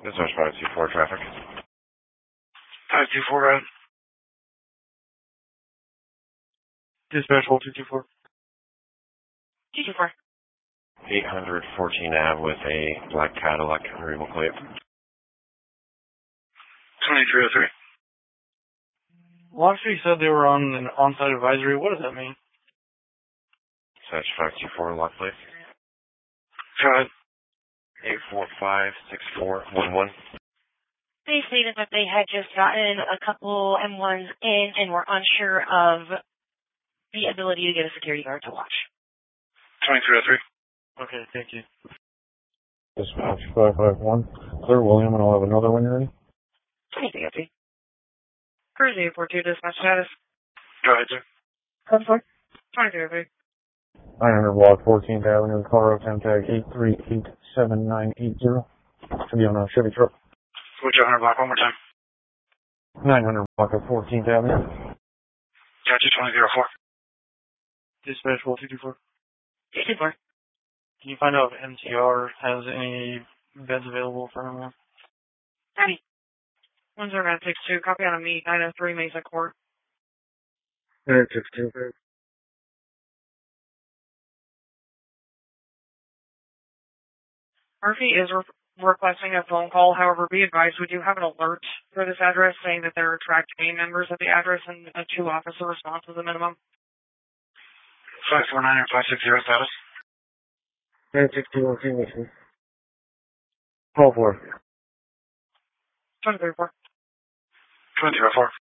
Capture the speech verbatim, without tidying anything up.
Dispatch five two four traffic. five two four, right? Dispatch one two two four. two two four. eight hundred fourteen Ave with a black Cadillac removal plate. twenty-three oh three. Well, actually, you said they were on an on-site advisory. What does that mean? Dispatch five two four lock plate. Go ahead. eight four five six four one one. They stated that they had just gotten a couple M ones in and were unsure of the ability to get a security guard to watch. twenty-three oh three. Okay, thank you. Dispatch five five one. Clear William, and I'll have another when you're ready. twenty-three oh three. Cruise eight four two, dispatch status. Go ahead, sir. Code four. twenty-three oh three. nine hundred block fourteenth Avenue, Colorado Town Tag eight three eight seven nine eight zero. Should be on a Chevy truck. Switch one hundred block one more time. nine hundred block of fourteenth Avenue. Gotcha, twenty oh four. Dispatch one two two four. two two four. Can you find out if M T R has any beds available for him? Ready. one zero nine six two, copy on a meet, nine oh three Mesa Court. nine six two. Murphy is re- requesting a phone call. However, be advised, we do have an alert for this address saying that there are tracked gang members at the address and a two-officer response is the minimum. five four nine or five six zero status. nine six two one two. Call for. twenty-three oh four. twenty oh four.